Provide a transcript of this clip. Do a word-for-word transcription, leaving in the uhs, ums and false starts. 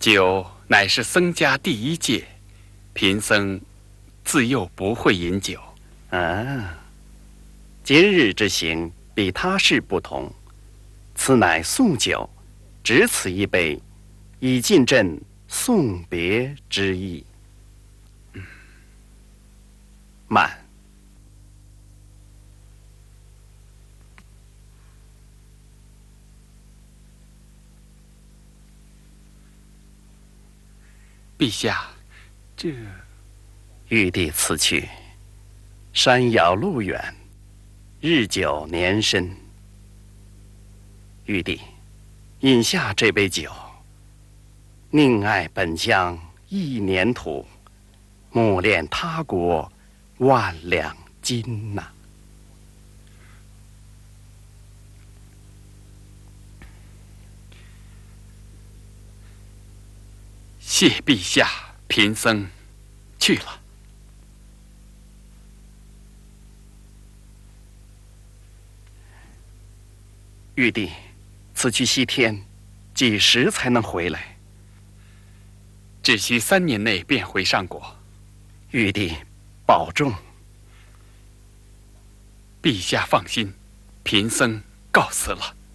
酒乃是僧家第一戒，贫僧自幼不会饮酒。 啊，今日之行比他事不同，此乃送酒，只此一杯，以尽朕送别之意。嗯，慢。 陛下，这玉帝此去，山遥路远，日久年深。玉帝，饮下这杯酒，宁爱本疆一年土，莫恋他国万两金呐、啊。 谢陛下，贫僧去了。 玉帝，此去西天，几时才能回来？ 只需三年内便回上国。 玉帝，保重。 陛下放心，贫僧告辞了。